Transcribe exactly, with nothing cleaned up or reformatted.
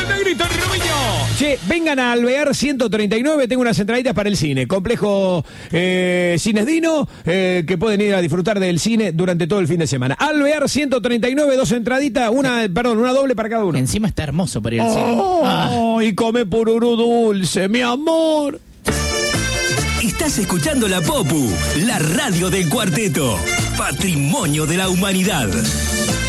Negrito Rubiño. Che, vengan a Alvear ciento treinta y nueve, tengo unas entraditas para el cine. Complejo eh, Cines Dino, eh, que pueden ir a disfrutar del cine durante todo el fin de semana. Alvear ciento treinta y nueve, dos entraditas, una, perdón, una doble para cada uno. Encima está hermoso para ir al cine. Oh, Ah. Y come pururú dulce, mi amor. Estás escuchando La Popu, la radio del cuarteto. Patrimonio de la humanidad.